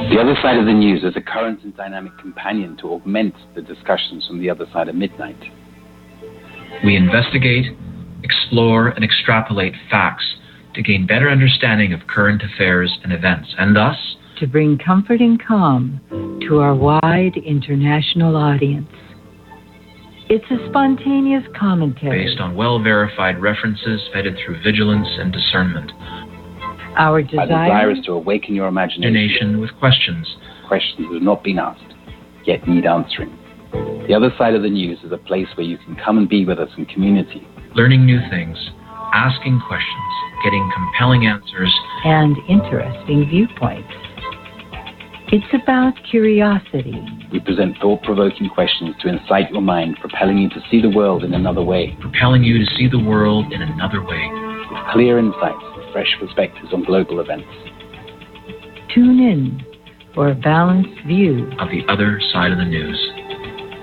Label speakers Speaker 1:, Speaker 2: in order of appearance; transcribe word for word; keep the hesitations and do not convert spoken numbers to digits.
Speaker 1: The Other Side of the News is a current and dynamic companion to augment the discussions from the other side of midnight.
Speaker 2: We investigate, explore, and extrapolate facts to gain better understanding of current affairs and events, and thus
Speaker 3: to bring comfort and calm to our wide international audience. It's a spontaneous commentary
Speaker 2: based on well-verified references vetted through vigilance and discernment.
Speaker 3: Our desire,
Speaker 1: Our desire is to awaken your imagination
Speaker 2: with questions.
Speaker 1: Questions that have not been asked, yet need answering. The Other Side of the News is a place where you can come and be with us in community.
Speaker 2: Learning new things, asking questions, getting compelling answers,
Speaker 3: and interesting viewpoints. It's about curiosity.
Speaker 1: We present thought-provoking questions to incite your mind, propelling you to see the world in another way.
Speaker 2: Propelling you to see the world in another way.
Speaker 1: With clear insights, fresh perspectives on global events.
Speaker 3: Tune in for a balanced view
Speaker 2: of the other side of the news.